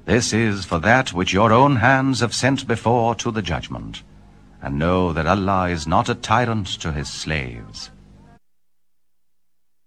This is for that which your own hands have sent before to the judgment. And know that Allah is not a tyrant to his slaves.